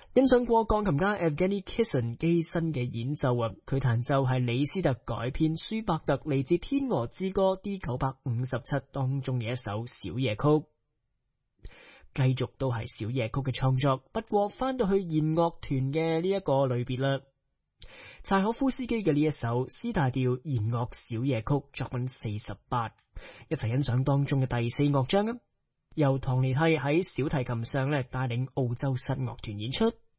欣賞過鋼琴家 Evgeny Kissin 機身嘅演奏啊，佢彈奏係李斯特改編舒伯特嚟自《天鵝之歌》D957當中嘅一首小夜曲。繼續都係小夜曲嘅創作，不過翻到去弦樂團嘅呢一個類別啦。柴可夫斯基嘅呢一首 C 大調弦樂小夜曲作品48，一齊欣賞當中嘅第四樂章啊，由唐尼蒂喺小提琴上咧帶領澳洲室樂團演出。